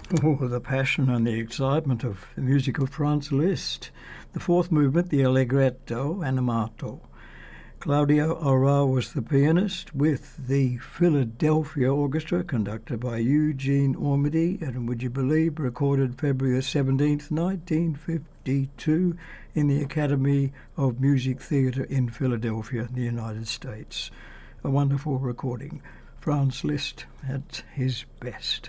Oh, the passion and the excitement of the music of Franz Liszt. The fourth movement, the Allegretto Animato. Claudio Arrau was the pianist with the Philadelphia Orchestra conducted by Eugene Ormandy and, would you believe, recorded February 17th, 1952 in the Academy of Music Theatre in Philadelphia, the United States. A wonderful recording. Franz Liszt at his best.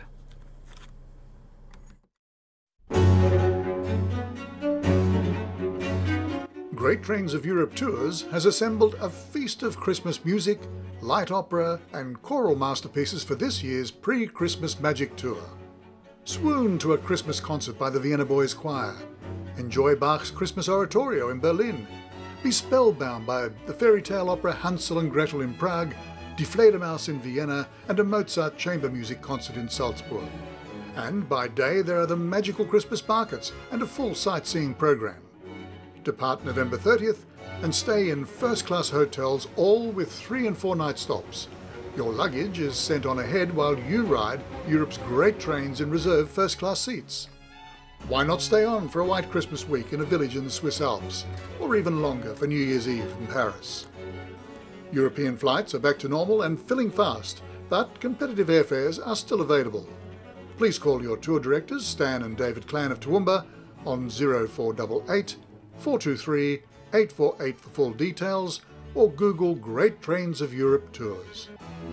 Great Trains of Europe Tours has assembled a feast of Christmas music, light opera and choral masterpieces for this year's pre-Christmas Magic Tour. Swoon to a Christmas concert by the Vienna Boys Choir. Enjoy Bach's Christmas Oratorio in Berlin. Be spellbound by the fairy tale opera Hansel and Gretel in Prague, Die Fledermaus in Vienna and a Mozart chamber music concert in Salzburg. And by day there are the magical Christmas markets and a full sightseeing program. Depart November 30th and stay in first-class hotels, all with 3 and 4 night stops. Your luggage is sent on ahead while you ride Europe's great trains in reserved first-class seats. Why not stay on for a white Christmas week in a village in the Swiss Alps, or even longer for New Year's Eve in Paris? European flights are back to normal and filling fast, but competitive airfares are still available. Please call your tour directors, Stan and David Clan of Toowoomba, on 0488 423 848 for full details, or Google Great Trains of Europe Tours.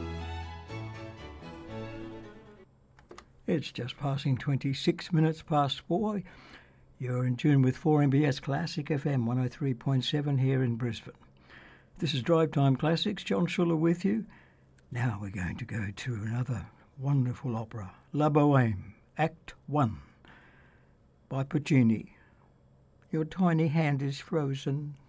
It's just passing 26 minutes past 4. You're in tune with 4MBS Classic FM 103.7 here in Brisbane. This is Drive Time Classics. John Schuller with you. Now we're going to go to another wonderful opera, La Bohème, Act 1, by Puccini. Your tiny hand is frozen.